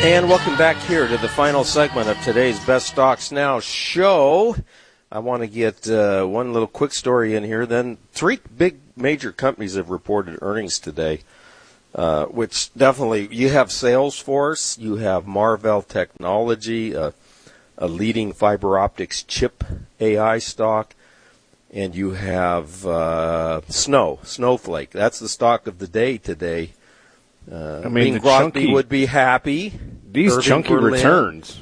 And welcome back here to the final segment of today's Best Stocks Now show. I want to get one little quick story in here. Then three big major companies have reported earnings today, which definitely, you have Salesforce, you have Marvell Technology, a leading fiber optics chip AI stock, and you have Snowflake. That's the stock of the day today. Bing Crosby would be happy. These chunky returns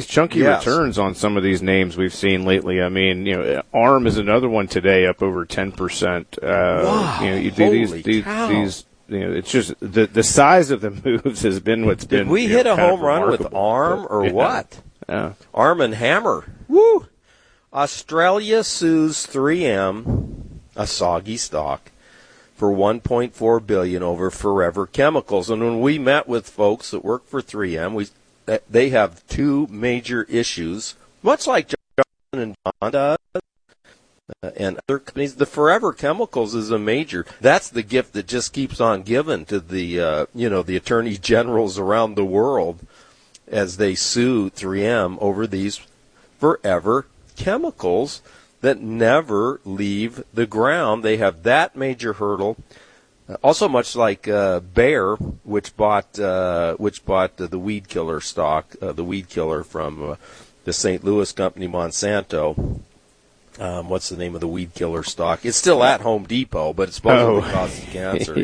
on some of these names we've seen lately. I mean, ARM is another one today, up over 10%. Wow! These, it's just the size of the moves has been what's been. Did we hit a home run with ARM or what? Yeah. ARM and Hammer. Woo! Australia sues 3M, a soggy stock, for $1.4 billion over Forever Chemicals. And when we met with folks that work for 3M, they have two major issues, much like Johnson & Johnson does and other companies. The Forever Chemicals is a major. That's the gift that just keeps on giving to the the attorney generals around the world as they sue 3M over these Forever Chemicals that never leave the ground. They have that major hurdle. Also, much like Bayer, which bought the weed killer stock, the weed killer from the St. Louis company Monsanto. What's the name of the weed killer stock? It's still at Home Depot, but it's supposedly causes cancer.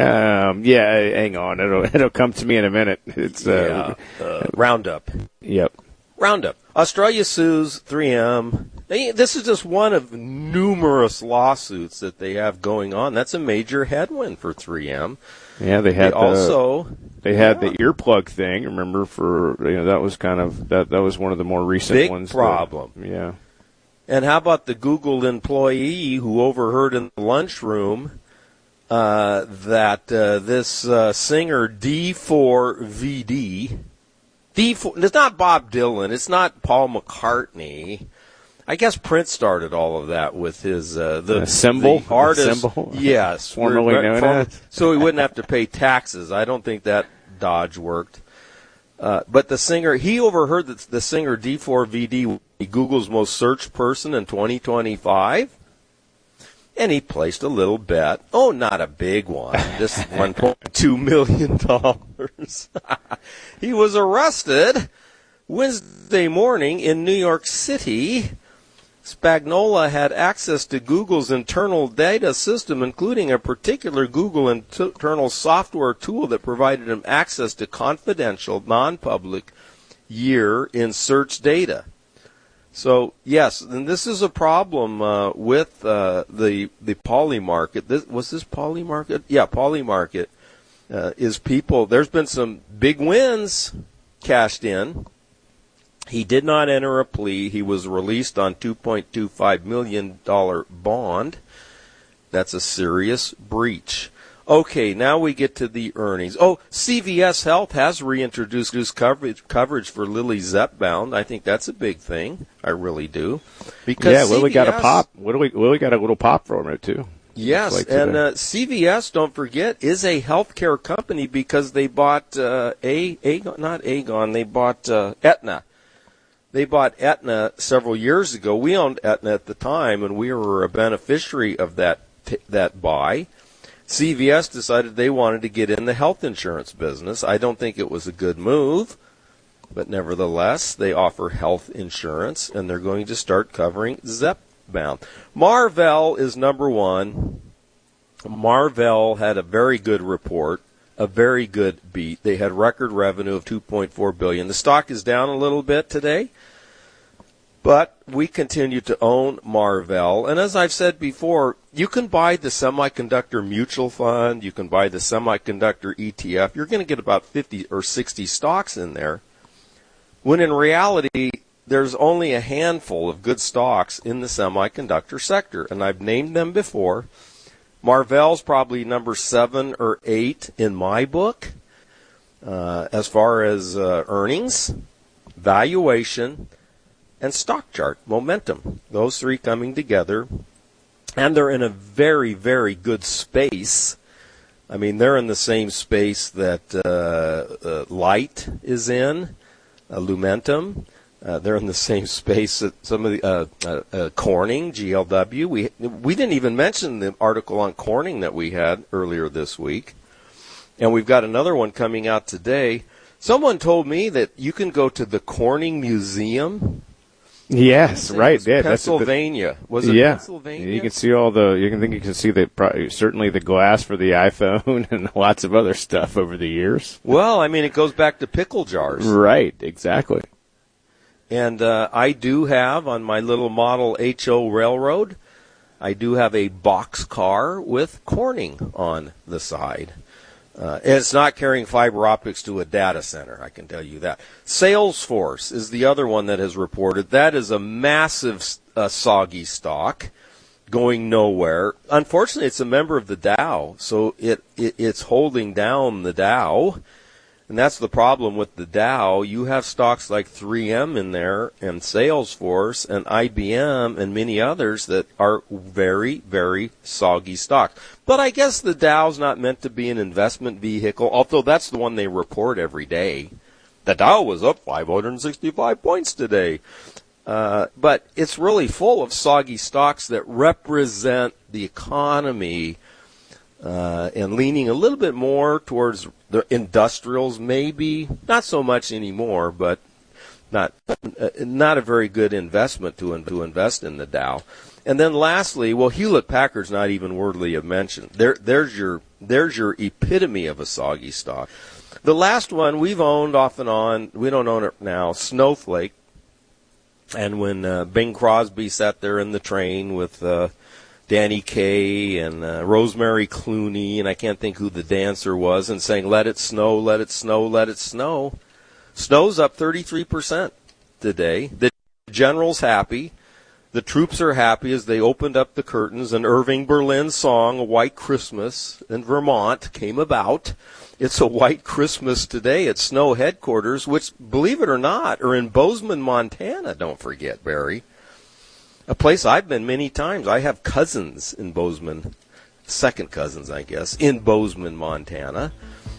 Hang on, it'll come to me in a minute. It's Roundup. Yep. Roundup. Australia sues 3M. This is just one of numerous lawsuits that they have going on. That's a major headwind for 3M. Yeah, they had the earplug thing. Remember, that was kind of that was one of the more recent big ones. Big problem. Yeah. And how about the Google employee who overheard in the lunchroom that this singer D4VD. It's not Bob Dylan. It's not Paul McCartney. I guess Prince started all of that with his the symbol, the artist. Symbol. Yes, formerly known as. So he wouldn't have to pay taxes. I don't think that dodge worked. But the singer, he overheard that the singer D4VD would be Google's most searched person in 2025. And he placed a little bet. Oh, not a big one. Just $1.2 million. He was arrested Wednesday morning in New York City. Spagnola had access to Google's internal data system, including a particular Google internal software tool that provided him access to confidential, non-public year-in search data. So, yes, and this is a problem with the Poly market. Was this Poly market? Yeah, Poly market is people. There's been some big wins cashed in. He did not enter a plea. He was released on $2.25 million bond. That's a serious breach. Okay, now we get to the earnings. Oh, CVS Health has reintroduced coverage for Lilly Zepbound. I think that's a big thing. I really do. Because Lilly got a pop. Lilly got a little pop from it too. Yes, and CVS, don't forget, is a healthcare company because they bought they bought Aetna. They bought Aetna several years ago. We owned Aetna at the time, and we were a beneficiary of that buy. CVS decided they wanted to get in the health insurance business. I don't think it was a good move, but nevertheless, they offer health insurance, and they're going to start covering Zepbound. Marvell is number one. Marvell had a very good report, a very good beat. They had record revenue of $2.4 billion. The stock is down a little bit today, but we continue to own Marvell. And as I've said before, you can buy the semiconductor mutual fund. You can buy the semiconductor ETF. You're going to get about 50 or 60 stocks in there, when in reality, there's only a handful of good stocks in the semiconductor sector. And I've named them before. Marvell's probably number 7 or 8 in my book as far as earnings, valuation, and stock chart momentum. Those three coming together, and they're in a very, very good space I mean, they're in the same space that Light is in, Lumentum. They're in the same space that some of the Corning, GLW. We didn't even mention the article on Corning that we had earlier this week. And we've got another one coming out today. Someone told me that you can go to the Corning Museum. Yes, right. Yeah, Pennsylvania. Was it Pennsylvania? You can see you can see certainly the glass for the iPhone and lots of other stuff over the years. Well, I mean, it goes back to pickle jars. Right, exactly. And I do have on my little model HO Railroad, I do have a box car with Corning on the side. And it's not carrying fiber optics to a data center, I can tell you that. Salesforce is the other one that has reported. That is a massive soggy stock going nowhere. Unfortunately, it's a member of the Dow, so it's holding down the Dow. And that's the problem with the Dow. You have stocks like 3M in there and Salesforce and IBM and many others that are very, very soggy stocks. But I guess the Dow's not meant to be an investment vehicle, although that's the one they report every day. The Dow was up 565 points today. But it's really full of soggy stocks that represent the economy and leaning a little bit more towards the industrials, maybe not so much anymore, but not a very good investment to invest in the Dow. And then lastly, well, Hewlett-Packard's not even worthy of mention. There's your epitome of a soggy stock. The last one we've owned off and on, we don't own it now, Snowflake. And when Bing Crosby sat there in the train with Danny Kaye and Rosemary Clooney, and I can't think who the dancer was, and saying, let it snow, let it snow, let it snow. Snow's up 33% today. The general's happy. The troops are happy as they opened up the curtains, and Irving Berlin's song, A White Christmas in Vermont, came about. It's a white Christmas today at Snow headquarters, which, believe it or not, are in Bozeman, Montana, don't forget, Barry. A place I've been many times. I have cousins in Bozeman, second cousins, I guess, in Bozeman, Montana.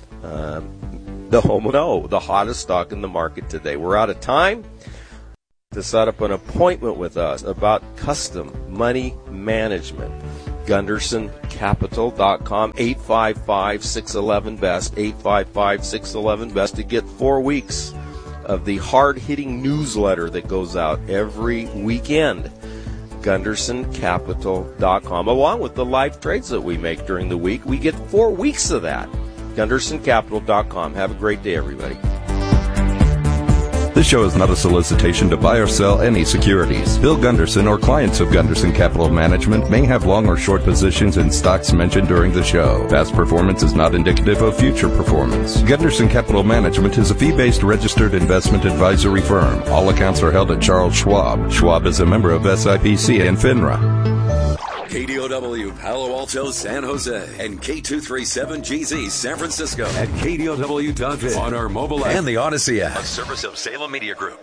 The hottest stock in the market today. We're out of time. To set up an appointment with us about custom money management, GundersonCapital.com, 855-611-BEST, 855-611-BEST to get 4 weeks of the hard-hitting newsletter that goes out every weekend. GundersonCapital.com. Along with the live trades that we make during the week, we get 4 weeks of that. GundersonCapital.com. Have a great day, everybody. This show is not a solicitation to buy or sell any securities. Bill Gunderson or clients of Gunderson Capital Management may have long or short positions in stocks mentioned during the show. Past performance is not indicative of future performance. Gunderson Capital Management is a fee-based registered investment advisory firm. All accounts are held at Charles Schwab. Schwab is a member of SIPC and FINRA. KDOW Palo Alto, San Jose, and K237GZ San Francisco at KDOW.biz on our mobile app and the Odyssey app, a service of Salem Media Group.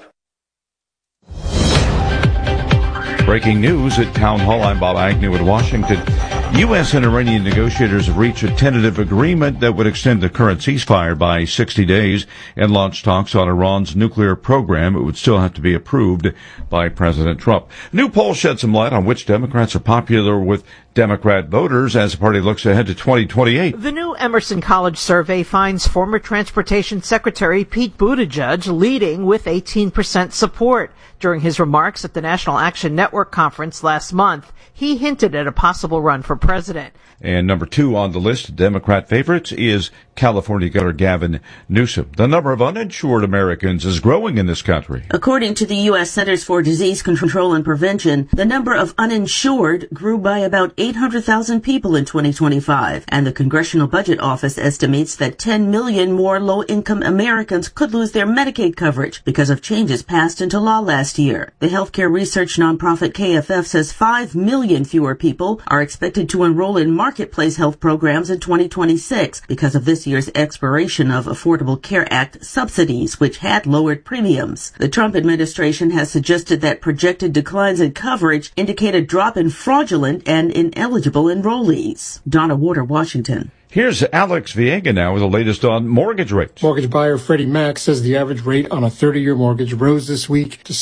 Breaking news at Town Hall. I'm Bob Agnew in Washington. U.S. and Iranian negotiators have reached a tentative agreement that would extend the current ceasefire by 60 days and launch talks on Iran's nuclear program. It would still have to be approved by President Trump. New poll shed some light on which Democrats are popular with Democrat voters as the party looks ahead to 2028. The new Emerson College survey finds former Transportation Secretary Pete Buttigieg leading with 18% support. During his remarks at the National Action Network conference last month, he hinted at a possible run for president. And number 2 on the list of Democrat favorites is California Governor Gavin Newsom. The number of uninsured Americans is growing in this country. According to the U.S. Centers for Disease Control and Prevention, the number of uninsured grew by about 800,000 people in 2025, and the Congressional Budget Office estimates that 10 million more low-income Americans could lose their Medicaid coverage because of changes passed into law last year. The healthcare research nonprofit KFF says 5 million fewer people are expected to enroll in marketplace health programs in 2026 because of this year's expiration of Affordable Care Act subsidies, which had lowered premiums. The Trump administration has suggested that projected declines in coverage indicate a drop in fraudulent and ineligible enrollees. Donna Warder, Washington. Here's Alex Viega now with the latest on mortgage rates. Mortgage buyer Freddie Mac says the average rate on a 30-year mortgage rose this week to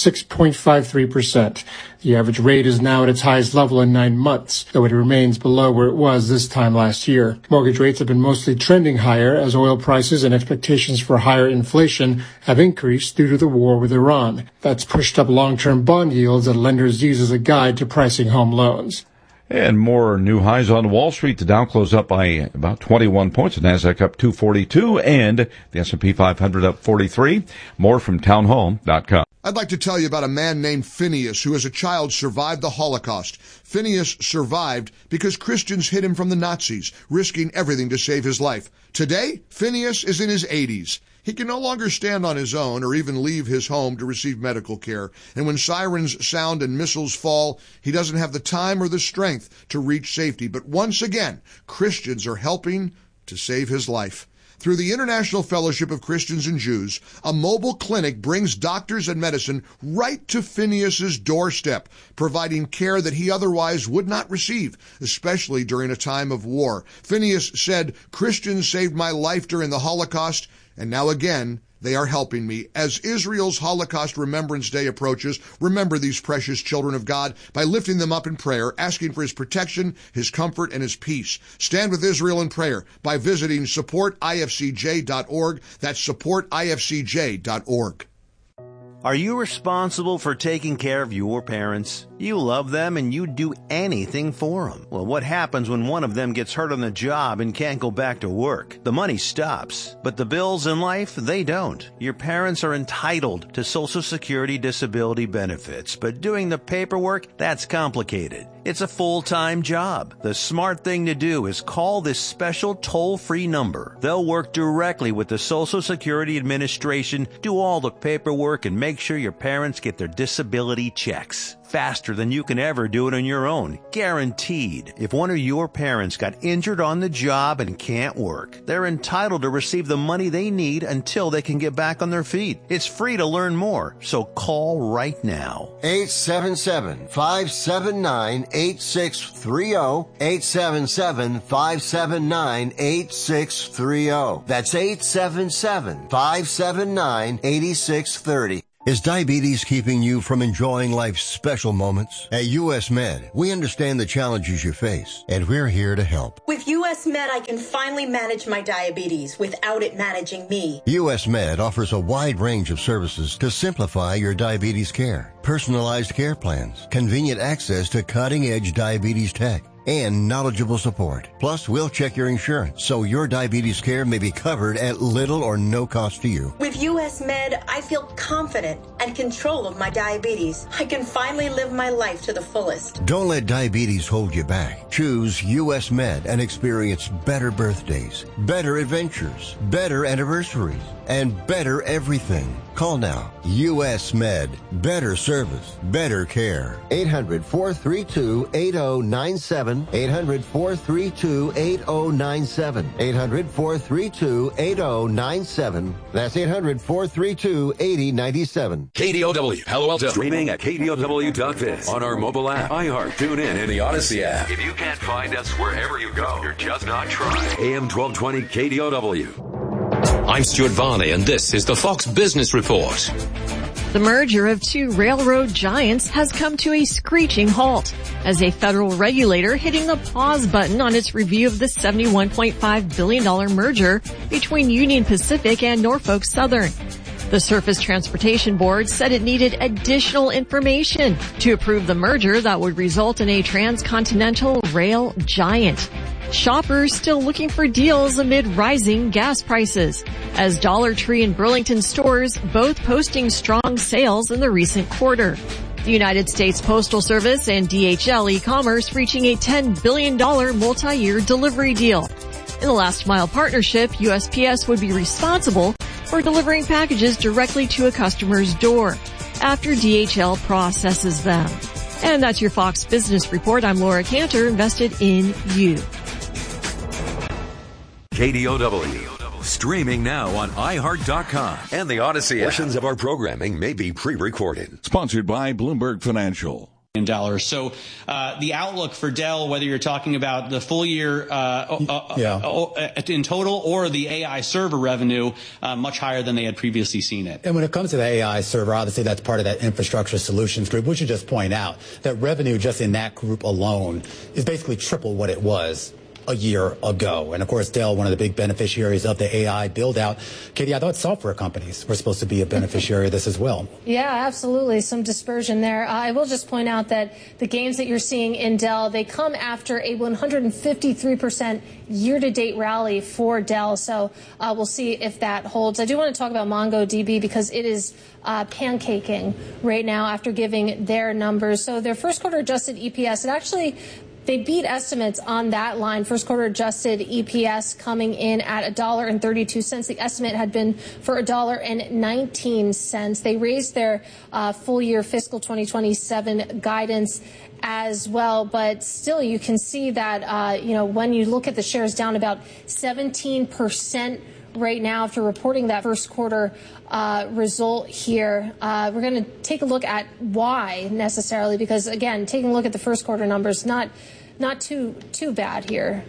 6.53%. The average rate is now at its highest level in 9 months, though it remains below where it was this time last year. Mortgage rates have been mostly trending higher as oil prices and expectations for higher inflation have increased due to the war with Iran. That's pushed up long-term bond yields that lenders use as a guide to pricing home loans. And more new highs on Wall Street. The Dow closed up by about 21 points. The Nasdaq up 242 and the S&P 500 up 43. More from townhall.com. I'd like to tell you about a man named Phineas who as a child survived the Holocaust. Phineas survived because Christians hid him from the Nazis, risking everything to save his life. Today, Phineas is in his 80s. He can no longer stand on his own or even leave his home to receive medical care. And when sirens sound and missiles fall, he doesn't have the time or the strength to reach safety. But once again, Christians are helping to save his life. Through the International Fellowship of Christians and Jews, a mobile clinic brings doctors and medicine right to Phineas's doorstep, providing care that he otherwise would not receive, especially during a time of war. Phineas said, "Christians saved my life during the Holocaust, and now again, they are helping me." As Israel's Holocaust Remembrance Day approaches, remember these precious children of God by lifting them up in prayer, asking for his protection, his comfort, and his peace. Stand with Israel in prayer by visiting supportifcj.org. That's supportifcj.org. Are you responsible for taking care of your parents? You love them and you'd do anything for them. Well, what happens when one of them gets hurt on the job and can't go back to work? The money stops, but the bills in life, they don't. Your parents are entitled to Social Security disability benefits, but doing the paperwork, that's complicated. It's a full-time job. The smart thing to do is call this special toll-free number. They'll work directly with the Social Security Administration, do all the paperwork, and make sure your parents get their disability checks. Faster than you can ever do it on your own. Guaranteed. If one of your parents got injured on the job and can't work, they're entitled to receive the money they need until they can get back on their feet. It's free to learn more, so call right now. 877-579-8630. 877-579-8630. That's 877-579-8630. Is diabetes keeping you from enjoying life's special moments? At U.S. Med, we understand the challenges you face, and we're here to help. With U.S. Med, I can finally manage my diabetes without it managing me. U.S. Med offers a wide range of services to simplify your diabetes care. Personalized care plans, convenient access to cutting-edge diabetes tech, and knowledgeable support. Plus, we'll check your insurance so your diabetes care may be covered at little or no cost to you. With U.S. Med, I feel confident and control of my diabetes. I can finally live my life to the fullest. Don't let diabetes hold you back. Choose U.S. Med and experience better birthdays, better adventures, better anniversaries, and better everything. Call now. U.S. Med. Better service. Better care. 800-432-8097. 800-432-8097. 800-432-8097. That's 800-432-8097. KDOW, Palo Alto. Streaming at KDOW.biz. On our mobile app, iHeart, TuneIn, and the Odyssey app. If you can't find us wherever you go, you're just not trying. AM 1220 KDOW. I'm Stuart Varney, and this is the Fox Business Report. The merger of two railroad giants has come to a screeching halt as a federal regulator hitting the pause button on its review of the $71.5 billion merger between Union Pacific and Norfolk Southern. The Surface Transportation Board said it needed additional information to approve the merger that would result in a transcontinental rail giant. Shoppers still looking for deals amid rising gas prices, as Dollar Tree and Burlington stores both posting strong sales in the recent quarter. The United States Postal Service and DHL e-commerce reaching a $10 billion multi-year delivery deal. In the last mile partnership, USPS would be responsible for delivering packages directly to a customer's door after DHL processes them. And that's your Fox Business Report. I'm Laura Cantor, invested in you. KDOW. Streaming now on iHeart.com and the Odyssey app. Portions of our programming may be pre-recorded. Sponsored by Bloomberg Financial. So the outlook for Dell, whether you're talking about the full year in total or the AI server revenue, much higher than they had previously seen it. And when it comes to the AI server, obviously that's part of that infrastructure solutions group. We should just point out that revenue just in that group alone is basically triple what it was a year ago. And of course, Dell, one of the big beneficiaries of the AI build out. Katie, I thought software companies were supposed to be a beneficiary of this as well. Yeah, absolutely. Some dispersion there. I will just point out that the gains that you're seeing in Dell, they come after a 153% year-to-date rally for Dell. So we'll see if that holds. I do want to talk about MongoDB because it is pancaking right now after giving their numbers. So their first quarter adjusted EPS, they beat estimates on that line. First quarter adjusted EPS coming in at $1.32. The estimate had been for $1.19. They raised their full year fiscal 2027 guidance as well, but still you can see that when you look at the shares down about 17% right now after reporting that first quarter result here. We're going to take a look at why necessarily, because again, taking a look at the first quarter numbers, not too bad here.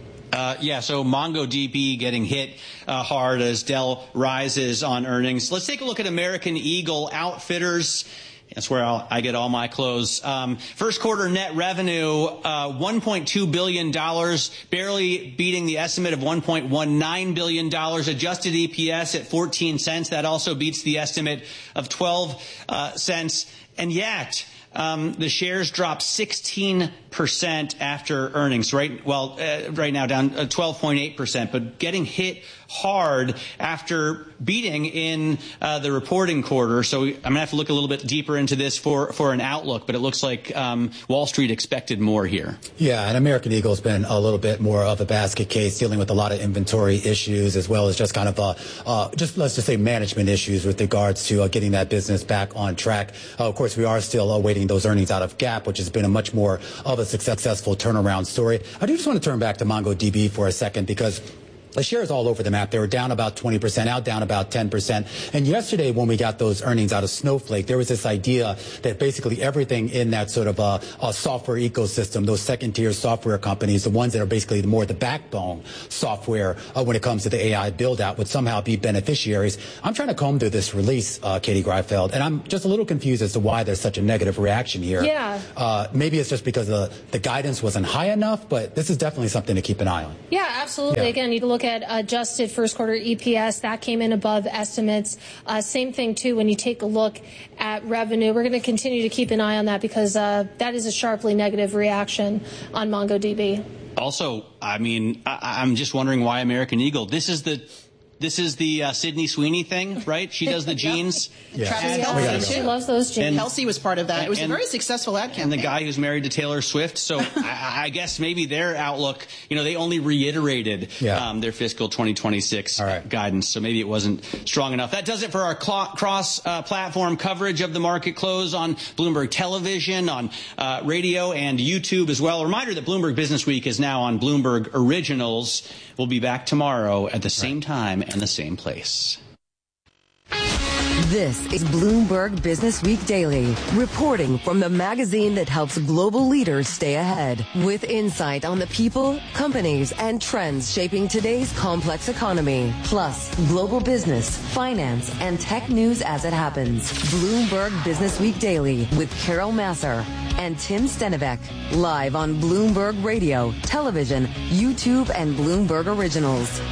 So MongoDB getting hit hard as Dell rises on earnings. Let's take a look at American Eagle Outfitters. That's where I get all my clothes. First quarter net revenue, $1.2 billion, barely beating the estimate of $1.19 billion. Adjusted EPS at 14 cents. That also beats the estimate of 12 cents. And yet, the shares dropped 16% after earnings, right? Well, right now down 12.8%, but getting hit hard after beating in the reporting quarter. So I'm going to have to look a little bit deeper into this for an outlook, but it looks like Wall Street expected more here. Yeah, and American Eagle's been a little bit more of a basket case, dealing with a lot of inventory issues as well as just kind of let's just say management issues with regards to getting that business back on track. Of course, we are still awaiting those earnings out of Gap, which has been a much more of a successful turnaround story. I do just want to turn back to MongoDB for a second because the shares all over the map. They were down about 20%, out down about 10%. And yesterday when we got those earnings out of Snowflake, there was this idea that basically everything in that sort of a software ecosystem, those second-tier software companies, the ones that are basically more the backbone software when it comes to the AI build-out, would somehow be beneficiaries. I'm trying to comb through this release, Katie Greifeld, and I'm just a little confused as to why there's such a negative reaction here. Yeah. Maybe it's just because the guidance wasn't high enough, but this is definitely something to keep an eye on. Yeah, absolutely. Yeah. Again, you look at adjusted first quarter EPS, that came in above estimates. Same thing, too, when you take a look at revenue. We're going to continue to keep an eye on that because that is a sharply negative reaction on MongoDB. Also, I mean, I'm just wondering why American Eagle. This is the Sydney Sweeney thing, right? She does the jeans. Yeah. Travis Kelce. She loves those jeans. And Kelce was part of that. It was a very successful ad campaign. And the guy who's married to Taylor Swift. So I guess maybe their outlook, they only reiterated their fiscal 2026 guidance. So maybe it wasn't strong enough. That does it for our cross-platform coverage of the market close on Bloomberg Television, on radio, and YouTube as well. A reminder that Bloomberg Business Week is now on Bloomberg Originals. We'll be back tomorrow at the same time and the same place. This is Bloomberg Business Week Daily, reporting from the magazine that helps global leaders stay ahead, with insight on the people, companies, and trends shaping today's complex economy, plus global business, finance, and tech news as it happens. Bloomberg Business Week Daily with Carol Masser and Tim Stenivek, live on Bloomberg Radio, television, YouTube, and Bloomberg Originals.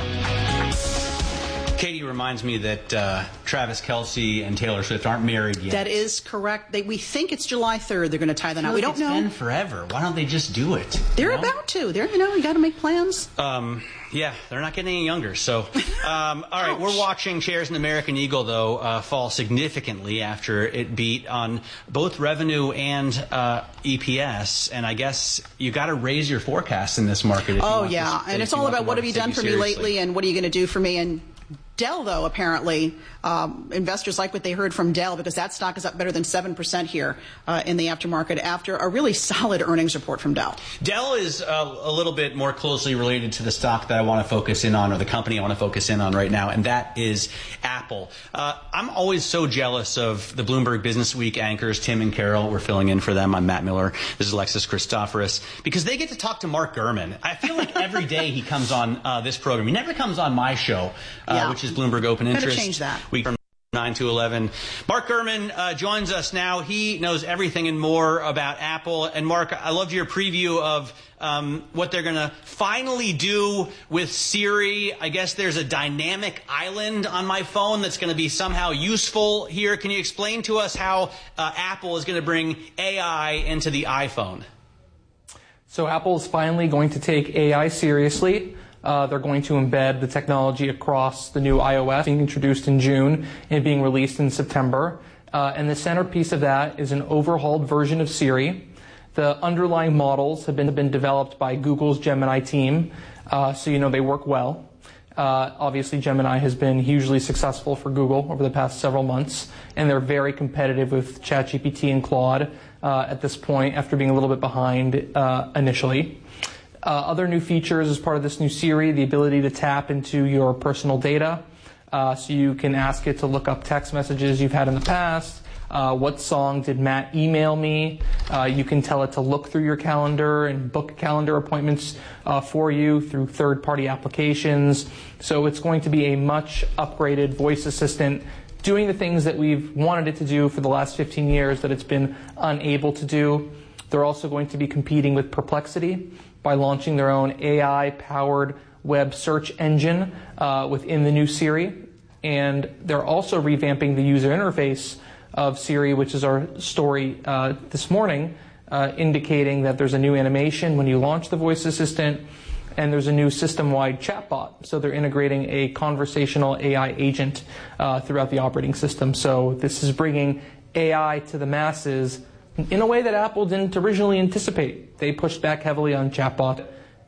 Katie reminds me that Travis Kelce and Taylor Swift aren't married yet. That is correct. We think it's July 3rd. They're going to tie the knot. We don't know. It's been forever. Why don't they just do it? They're about to. You got to make plans. Yeah, they're not getting any younger. So, all right, we're watching shares in American Eagle, though, fall significantly after it beat on both revenue and EPS. And I guess you got to raise your forecast in this market. And it's all about what have you done for me lately and what are you going to do for me? And Dell, though, apparently, investors like what they heard from Dell because that stock is up better than 7% here in the aftermarket after a really solid earnings report from Dell. Dell is a little bit more closely related to the stock that I want to focus in on, or the company I want to focus in on right now, and that is Apple. I'm always so jealous of the Bloomberg Business Week anchors, Tim and Carol. We're filling in for them. I'm Matt Miller. This is Alexis Christoforous, because they get to talk to Mark Gurman. I feel like every day he comes on this program. He never comes on my show, which is Bloomberg Open Interest. Better change that. We from 9 to 11. Mark Gurman joins us now. He knows everything and more about Apple. And Mark, I loved your preview of what they're going to finally do with Siri. I guess there's a dynamic island on my phone that's going to be somehow useful here. Can you explain to us how Apple is going to bring AI into the iPhone? So Apple is finally going to take AI seriously. They're going to embed the technology across the new iOS being introduced in June and being released in September. And the centerpiece of that is an overhauled version of Siri. The underlying models have been developed by Google's Gemini team, so you know they work well. Obviously, Gemini has been hugely successful for Google over the past several months, and they're very competitive with ChatGPT and Claude at this point after being a little bit behind initially. Other new features as part of this new Siri, the ability to tap into your personal data. So you can ask it to look up text messages you've had in the past. What song did Matt email me? You can tell it to look through your calendar and book calendar appointments for you through third-party applications. So it's going to be a much upgraded voice assistant doing the things that we've wanted it to do for the last 15 years that it's been unable to do. They're also going to be competing with Perplexity by launching their own AI-powered web search engine within the new Siri. And they're also revamping the user interface of Siri, which is our story this morning, indicating that there's a new animation when you launch the voice assistant, and there's a new system-wide chatbot. So they're integrating a conversational AI agent throughout the operating system. So this is bringing AI to the masses in a way that Apple didn't originally anticipate. They pushed back heavily on chatbot.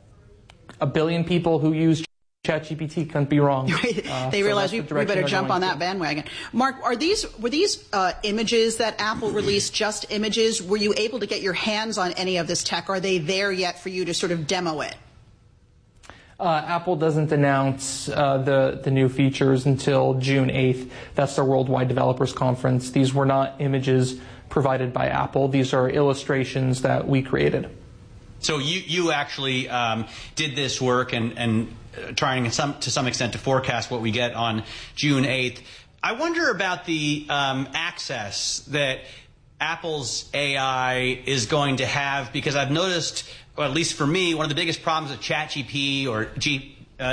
1 billion people who use ChatGPT couldn't be wrong. They realized we better jump on that bandwagon. Mark, were these images that Apple released just images? Were you able to get your hands on any of this tech? Are they there yet for you to sort of demo it? Apple doesn't announce the new features until June 8th. That's their Worldwide Developers Conference. These were not images provided by Apple. These are illustrations that we created. So you actually did this work and trying to some extent to forecast what we get on June 8th. I wonder about the access that Apple's AI is going to have, because I've noticed, or at least for me, one of the biggest problems with ChatGPT or